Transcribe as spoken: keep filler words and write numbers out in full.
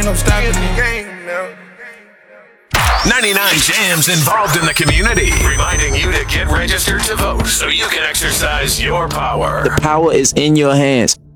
no stopping the game now. ninety-nine Jams involved in the community, reminding you to get registered to vote so you can exercise your power. The power is in your hands.